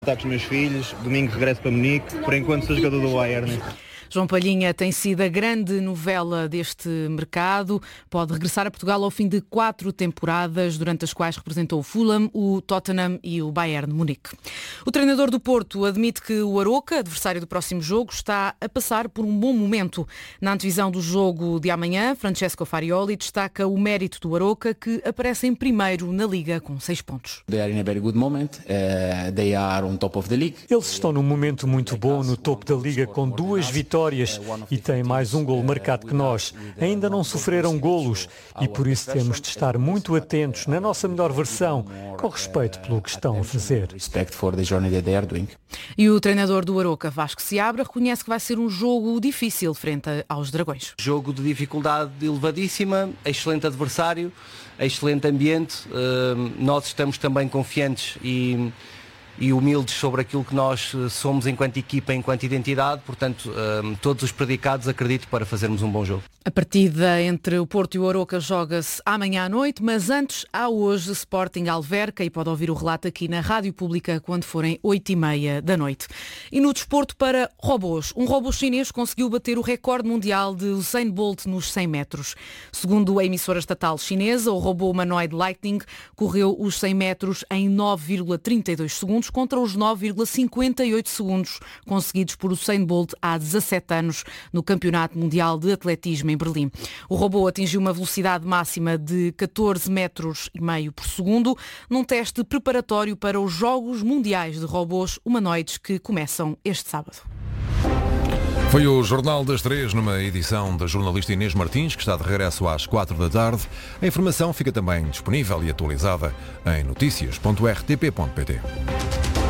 Está com os meus filhos, domingo regresso para Munique, por enquanto sou jogador do Bayern. João Palhinha tem sido a grande novela deste mercado. Pode regressar a Portugal ao fim de 4 temporadas, durante as quais representou o Fulham, o Tottenham e o Bayern de Munique. O treinador do Porto admite que o Aroca, adversário do próximo jogo, está a passar por um bom momento. Na antevisão do jogo de amanhã, Francesco Farioli destaca o mérito do Aroca, que aparece em primeiro na Liga com 6 pontos. Eles estão num momento muito bom no topo da Liga, com 2 vitórias e têm mais um golo marcado que nós. Ainda não sofreram golos e por isso temos de estar muito atentos na nossa melhor versão, com respeito pelo que estão a fazer. E o treinador do Aroca, Vasco Seabra, reconhece que vai ser um jogo difícil frente aos Dragões. Jogo de dificuldade elevadíssima, excelente adversário, excelente ambiente. Nós estamos também confiantes e humildes sobre aquilo que nós somos enquanto equipa, enquanto identidade, portanto, todos os predicados acredito para fazermos um bom jogo. A partida entre o Porto e o Aroca joga-se amanhã à noite, mas antes há hoje Sporting Alverca e pode ouvir o relato aqui na Rádio Pública quando forem 8h30 da noite. E no desporto para robôs. Um robô chinês conseguiu bater o recorde mundial de Usain Bolt nos 100 metros. Segundo a emissora estatal chinesa, o robô humanoide Lightning correu os 100 metros em 9,32 segundos contra os 9,58 segundos conseguidos por Usain Bolt há 17 anos no Campeonato Mundial de Atletismo em Berlim. O robô atingiu uma velocidade máxima de 14,5 metros por segundo num teste preparatório para os Jogos Mundiais de Robôs Humanoides que começam este sábado. Foi o Jornal das 3, numa edição da jornalista Inês Martins, que está de regresso às 4 da tarde. A informação fica também disponível e atualizada em noticias.rtp.pt.